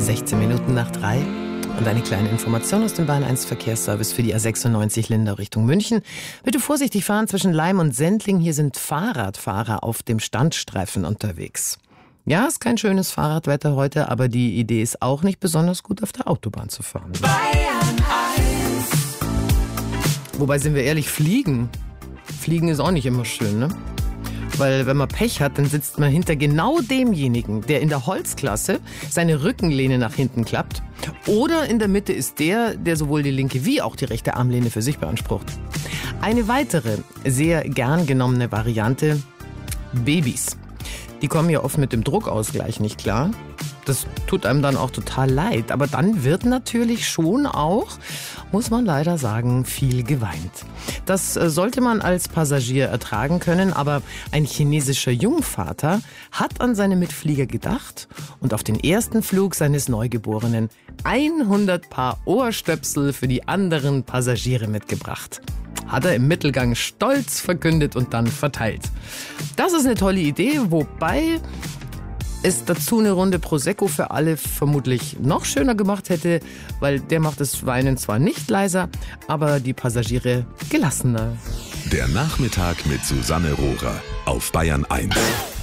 3:16 und eine kleine Information aus dem Bayern 1 Verkehrsservice für die A96 Lindau Richtung München. Bitte vorsichtig fahren zwischen Laim und Sendling. Hier sind Fahrradfahrer auf dem Standstreifen unterwegs. Ja, ist kein schönes Fahrradwetter heute, aber die Idee ist auch nicht besonders gut, auf der Autobahn zu fahren. Bayern 1. Wobei, sind wir ehrlich, Fliegen ist auch nicht immer schön, ne? Weil wenn man Pech hat, dann sitzt man hinter genau demjenigen, der in der Holzklasse seine Rückenlehne nach hinten klappt. Oder in der Mitte ist der sowohl die linke wie auch die rechte Armlehne für sich beansprucht. Eine weitere, sehr gern genommene Variante: Babys. Die kommen ja oft mit dem Druckausgleich nicht klar. Das tut einem dann auch total leid. Aber dann wird natürlich schon auch, muss man leider sagen, viel geweint. Das sollte man als Passagier ertragen können, aber ein chinesischer Jungvater hat an seine Mitflieger gedacht und auf den ersten Flug seines Neugeborenen 100 Paar Ohrstöpsel für die anderen Passagiere mitgebracht. Hat er im Mittelgang stolz verkündet und dann verteilt. Das ist eine tolle Idee, wobei es dazu eine Runde Prosecco für alle vermutlich noch schöner gemacht hätte, weil der macht das Weinen zwar nicht leiser, aber die Passagiere gelassener. Der Nachmittag mit Susanne Rohrer auf Bayern 1.